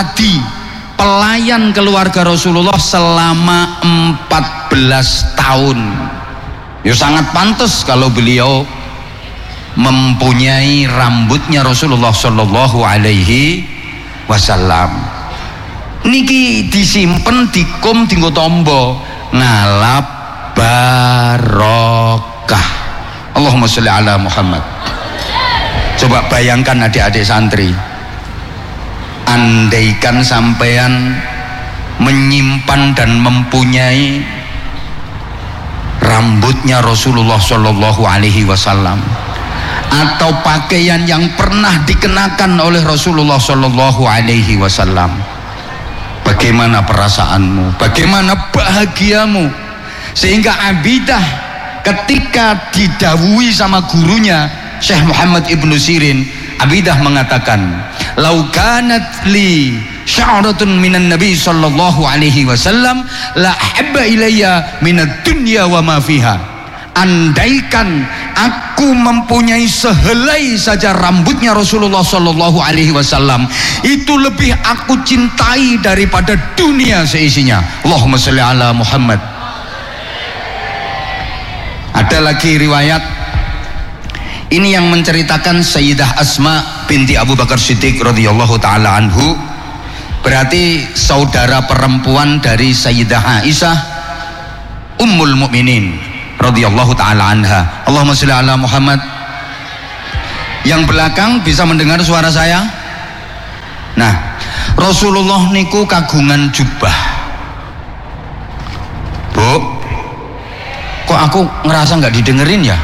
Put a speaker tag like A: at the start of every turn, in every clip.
A: wadi, pelayan keluarga Rasulullah selama 14 tahun. Ya sangat pantas kalau beliau mempunyai rambutnya Rasulullah Shallallahu Alaihi Wasallam. Niki disimpen dikum dinggo tombo ngalap barokah. Allahumma sholli ala Muhammad. Coba bayangkan adik-adik santri, andaikan sampean menyimpan dan mempunyai rambutnya Rasulullah Shallallahu Alaihi Wasallam, atau pakaian yang pernah dikenakan oleh Rasulullah Shallallahu Alaihi Wasallam, bagaimana perasaanmu, bagaimana bahagiamu? Sehingga Abidah ketika didawuhi sama gurunya Syekh Muhammad Ibnu Sirin, Abidah mengatakan, "Lau kanat li sya'ratun minan Nabi sallallahu alaihi wasallam la habba ilayya minad dunya wa ma fiha." Andaikan aku mempunyai sehelai saja rambutnya Rasulullah sallallahu alaihi wasallam, itu lebih aku cintai daripada dunia seisinya. Allahumma sholli ala Muhammad. Ada lagi riwayat ini yang menceritakan Sayyidah Asma binti Abu Bakar Siddiq radhiyallahu taala anhu, berarti saudara perempuan dari Sayyidah Aisyah Ummul Mukminin radhiyallahu taala anha. Allahumma sholli ala Muhammad. Yang belakang bisa mendengar suara saya? Nah, Rasulullah niku kagungan jubah. Bu, kok aku ngerasa nggak didengerin ya?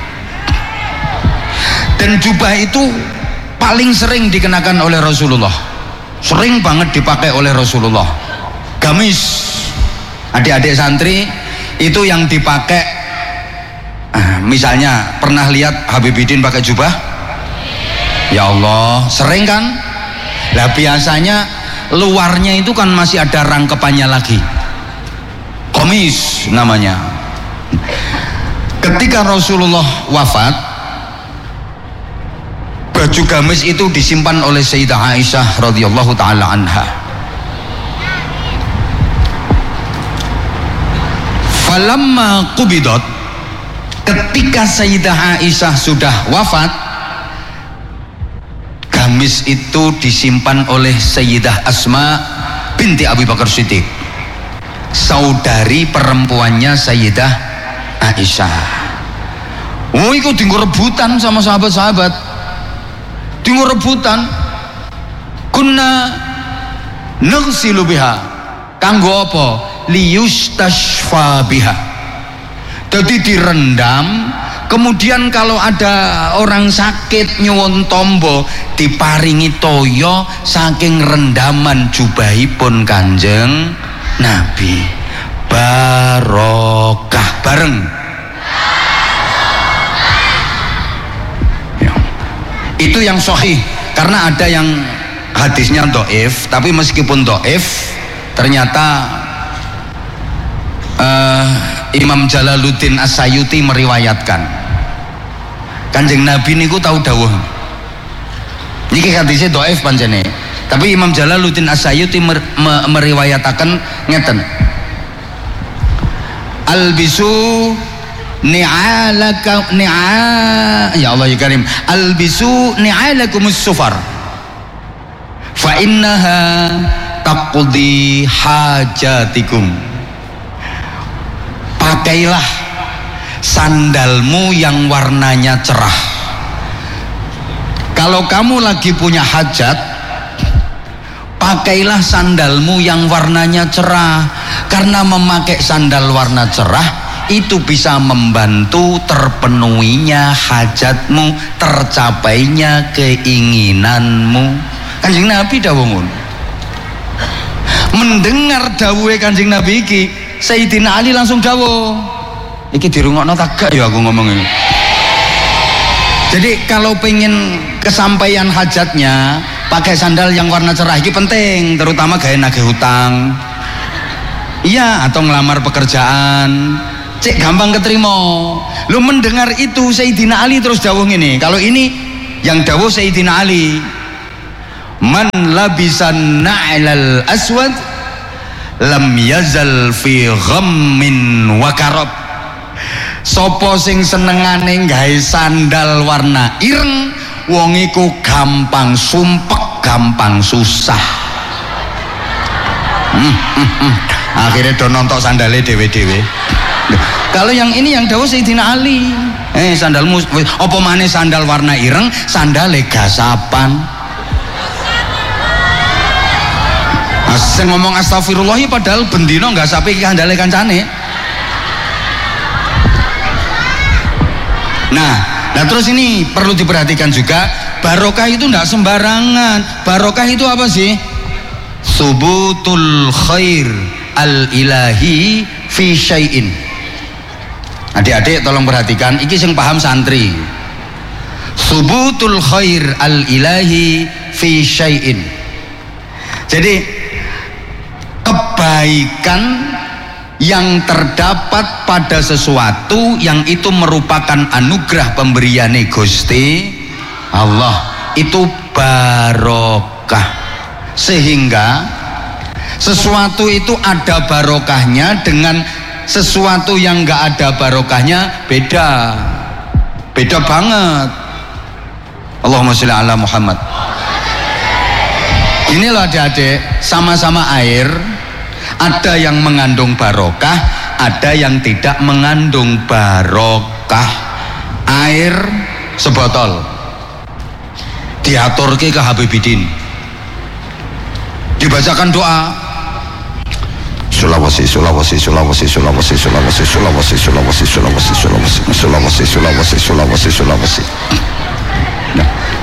A: Dan jubah itu paling sering dikenakan oleh Rasulullah, sering banget dipakai oleh Rasulullah. Gamis, adik-adik santri, itu yang dipakai. Misalnya pernah lihat Habibidin pakai jubah? Ya Allah, sering kan? Lah biasanya luarnya itu kan masih ada rangkepannya lagi, komis namanya. Ketika Rasulullah wafat, baju gamis itu disimpan oleh Sayyidah Aisyah radhiyallahu taala anha. Falamma qubidat, ketika Sayyidah Aisyah sudah wafat, gamis itu disimpan oleh Sayyidah Asma binti Abu Bakar Siddiq, saudari perempuannya Sayyidah Aisyah. Oh, itu tinggal rebutan sama sahabat-sahabat, tinggal rebutan. Kunna nagsilu biha, kanggo apa? Liyustashfa biha. Jadi direndam, kemudian kalau ada orang sakit nyuwun tombo, diparingi toyo saking rendaman jubahipun Kanjeng Nabi. Barokah bareng. Ya. Itu yang sahih, karena ada yang hadisnya dhaif, tapi meskipun dhaif ternyata Imam Jalaluddin As-Sayuti meriwayatkan Kanjeng Nabi niku tahu dawuh. Niki hadisnya dhaif pancene, tapi Imam Jalaluddin As-Sayuti meriwayataken ngeten. Albisu ni'alaka ya Allah ya Karim, albisu ni'alakumus sufar fa innaha taqdi hajatikum. Pakailah sandalmu yang warnanya cerah. Kalau kamu lagi punya hajat, pakailah sandalmu yang warnanya cerah, karena memakai sandal warna cerah itu bisa membantu terpenuhinya hajatmu, tercapainya keinginanmu. Kanjeng Nabi dawuh. Mendengar dawuhe Kanjeng Nabi iki, Sayyidina Ali langsung dawuh, iki dirungokno tak gak ya aku ngomong ini. Jadi kalau pengen kesampaian hajatnya, pakai sandal yang warna cerah ini penting, terutama gaya nagih hutang, iya, atau ngelamar pekerjaan, cek gampang keterima. Lu mendengar itu Sayyidina Ali terus dawuh ini. Kalau ini yang dawuh Sayyidina Ali, man labisan na'lal aswad lam yazal fi ghammin wa karab. Sapa sing senengane gawe sandal warna ireng, wong iku gampang sumpek, gampang susah. Akhirnya do nonton sandalnya dewe-dewe. Kalau yang ini yang dawuh Sayyidina Ali. Sandalmu apa maneh sandal warna ireng, sandale gasapan. Sing ngomong astagfirullah padahal bendino gasape iki sandale kancane. Nah terus ini perlu diperhatikan juga, barokah itu tidak sembarangan. Barokah itu apa sih? Subutul khair al-ilahi fi syai'in. Adik-adik tolong perhatikan, iki sing paham santri. Subutul khair al-ilahi fi syai'in. Jadi kebaikan yang terdapat pada sesuatu yang itu merupakan anugerah pemberiane Gusti Allah, itu barokah. Sehingga sesuatu itu ada barokahnya dengan sesuatu yang enggak ada barokahnya beda banget. Allahumma sholli ala Muhammad. Gini loh adik-adik, sama-sama air, ada yang mengandung barokah, ada yang tidak mengandung barokah. Air sebotol diaturke ke Habibidin, dibacakan doa Sulawesi Sulawesi Sulawesi Sulawesi Sulawesi Sulawesi Sulawesi Sulawesi Sulawesi Sulawesi Sulawesi Sulawesi Sulawesi. Nah,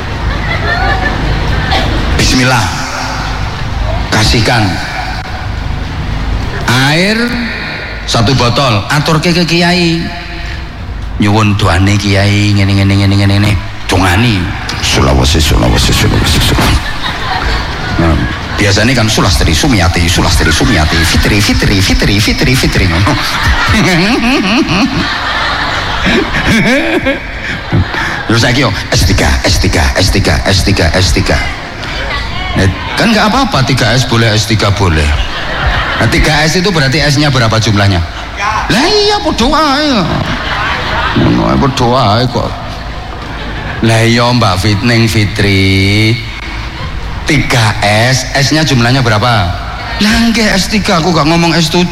A: bismillah, kasihkan air 1 botol, aturke ke kiai, nyuwun doane kiai ngene dongani Sulawesi Sulawesi Sulawesi Sulawesi. Nah, biasanya kan Sulastri Sumiati Fitri ngono. Terus saiki yo S3 kan nggak apa-apa, 3S boleh, S3 boleh. Nah, 3S itu berarti S-nya berapa jumlahnya? Lah iya padha wae. Ngono ae padha wae kok. Lah iya Mbak Fitri 3S, S-nya jumlahnya berapa? Lah nggih S3, aku gak ngomong S7.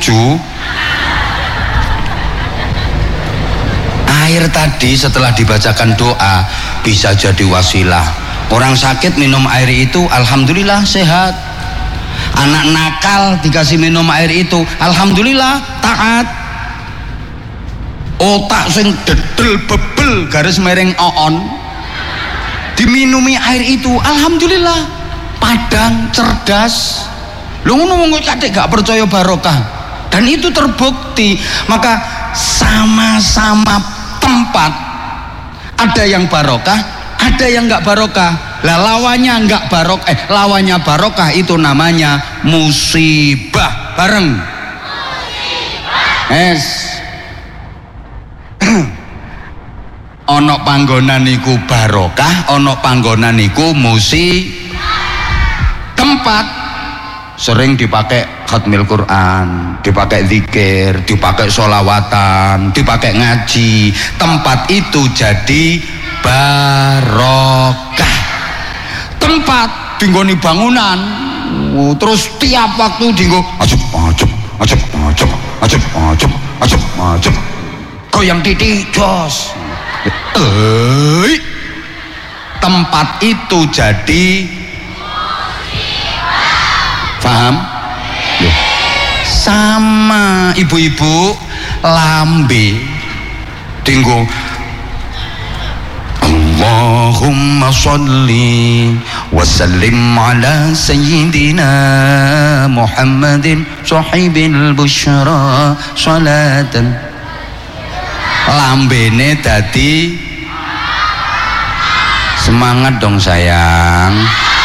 A: Air tadi setelah dibacakan doa bisa jadi wasilah. Orang sakit minum air itu alhamdulillah sehat. Anak nakal dikasih minum air itu alhamdulillah taat. Otak sing dedel bebel garis miring oon diminumi air itu alhamdulillah padang, cerdas. Lu ngomong kadek gak percaya barokah, dan itu terbukti. Maka sama-sama tempat ada yang barokah, ada yang gak barokah. Lah lawannya gak barokah, lawannya barokah itu namanya musibah. Bareng es ono panggonan niku barokah, ono panggonan niku tempat sering dipakai khatmil Quran, dipakai zikir, dipakai sholawatan, dipakai ngaji. Tempat itu jadi barokah. Tempat dinggoni bangunan, terus tiap waktu dinggo ajep goyang titik jos. Tempat itu jadi paham? Sama ibu-ibu lambe dinggo Allahumma sholli wa sallim ala sayyidina Muhammadin sahibil busyra salatan. Lambene dadi semangat dong sayang.